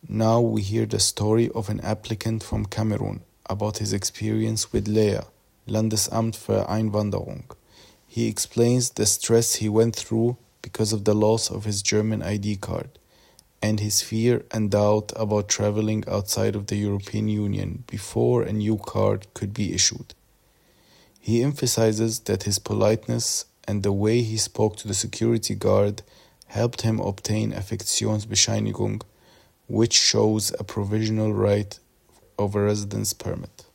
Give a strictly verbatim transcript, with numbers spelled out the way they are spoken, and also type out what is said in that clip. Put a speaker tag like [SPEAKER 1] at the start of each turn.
[SPEAKER 1] Now we hear the story of an applicant from Cameroon about his experience with L E A, Landesamt für Einwanderung. He explains the stress he went through because of the loss of his German I D card, and his fear and doubt about traveling outside of the European Union before a new card could be issued. He emphasizes that his politeness and the way he spoke to the security guard helped him obtain a Fiktionsbescheinigung, which shows a provisional right of a residence permit.